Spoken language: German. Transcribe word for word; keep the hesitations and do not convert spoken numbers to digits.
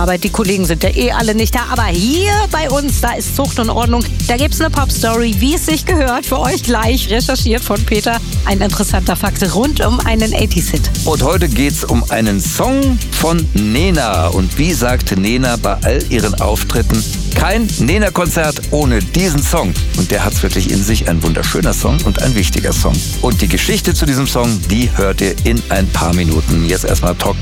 Arbeit. Die Kollegen sind ja eh alle nicht da. Aber hier bei uns, da ist Zucht und Ordnung. Da gibt's eine Pop-Story, wie es sich gehört. Für euch gleich recherchiert von Peter. Ein interessanter Fakt rund um einen achtziger-Hit. Und heute geht's um einen Song von Nena. Und wie sagte Nena bei all ihren Auftritten, kein Nena-Konzert ohne diesen Song. Und der hat's wirklich in sich. Ein wunderschöner Song und ein wichtiger Song. Und die Geschichte zu diesem Song, die hört ihr in ein paar Minuten. Jetzt erstmal Talk